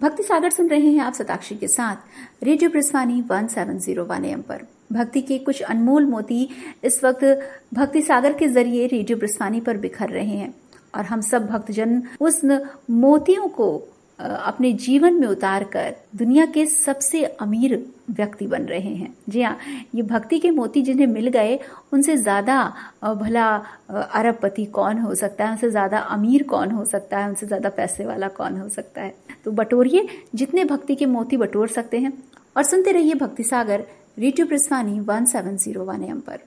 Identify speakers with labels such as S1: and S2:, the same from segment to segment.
S1: भक्ति सागर सुन रहे हैं आप शताक्षी के साथ रेडियो प्रस्वानी 1701 AM पर। भक्ति के कुछ अनमोल मोती इस वक्त भक्ति सागर के जरिए रेडियो प्रस्वानी पर बिखर रहे हैं और हम सब भक्तजन उस मोतियों को अपने जीवन में उतारकर दुनिया के सबसे अमीर व्यक्ति बन रहे हैं। जी हाँ, ये भक्ति के मोती जिन्हें मिल गए उनसे ज्यादा भला अरबपति कौन हो सकता है, उनसे ज्यादा अमीर कौन हो सकता है, उनसे ज्यादा पैसे वाला कौन हो सकता है। तो बटोरिए जितने भक्ति के मोती बटोर सकते हैं और सुनते रहिए भक्ति सागर रेडियो प्रस्वानी 1701 AM पर।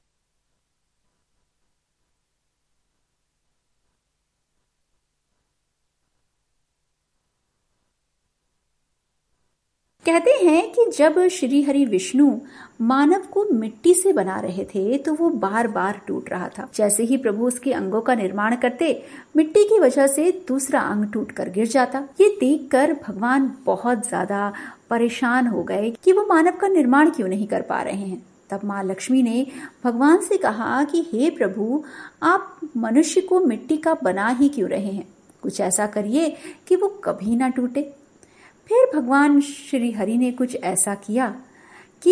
S1: कहते हैं कि जब श्री हरि विष्णु मानव को मिट्टी से बना रहे थे तो वो बार बार टूट रहा था। जैसे ही प्रभु उसके अंगों का निर्माण करते, मिट्टी की वजह से दूसरा अंग टूटकर गिर जाता। ये देखकर भगवान बहुत ज्यादा परेशान हो गए कि वो मानव का निर्माण क्यों नहीं कर पा रहे हैं। तब माँ लक्ष्मी ने भगवान से कहा कि हे प्रभु, आप मनुष्य को मिट्टी का बना ही क्यों रहे हैं, कुछ ऐसा करिए कि वो कभी ना टूटे। फिर भगवान श्री हरि ने कुछ ऐसा किया कि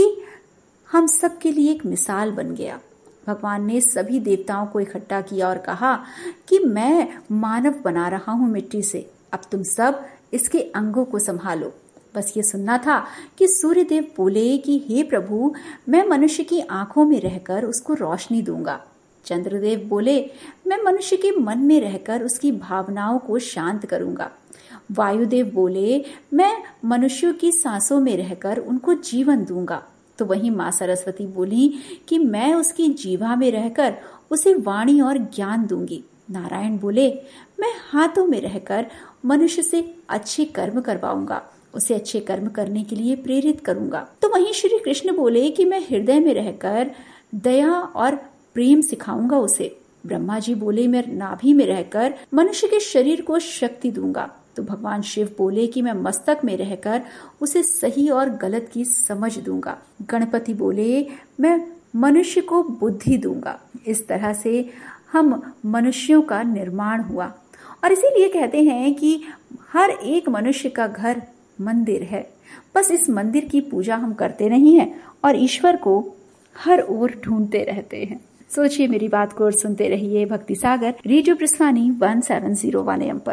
S1: हम सब के लिए एक मिसाल बन गया। भगवान ने सभी देवताओं को इकट्ठा किया और कहा कि मैं मानव बना रहा हूं मिट्टी से, अब तुम सब इसके अंगों को संभालो। बस ये सुनना था कि सूर्यदेव बोले कि हे प्रभु, मैं मनुष्य की आंखों में रहकर उसको रोशनी दूंगा। चंद्रदेव बोले, मैं मनुष्य के मन में रहकर उसकी भावनाओं को शांत करूंगा। वायुदेव बोले, मैं मनुष्यों की सांसों में रहकर उनको जीवन दूंगा। तो वहीं माँ सरस्वती बोली कि मैं उसकी जीवा में रहकर उसे वाणी और ज्ञान दूंगी। नारायण बोले, मैं हाथों में रहकर मनुष्य से अच्छे कर्म करवाऊंगा, उसे अच्छे कर्म करने के लिए प्रेरित करूंगा। तो वहीं श्री कृष्ण बोले कि मैं हृदय में रहकर दया और प्रेम सिखाऊंगा उसे। ब्रह्मा जी बोले, मैं नाभि में रहकर मनुष्य के शरीर को शक्ति दूंगा। तो भगवान शिव बोले कि मैं मस्तक में रहकर उसे सही और गलत की समझ दूंगा। गणपति बोले, मैं मनुष्य को बुद्धि दूंगा। इस तरह से हम मनुष्यों का निर्माण हुआ और इसीलिए कहते हैं कि हर एक मनुष्य का घर मंदिर है। बस इस मंदिर की पूजा हम करते नहीं हैं और ईश्वर को हर ओर ढूंढते रहते हैं। सोचिए मेरी बात को और सुनते रहिए भक्ति सागर रेडियो प्रस्वानी 1701 AM पर।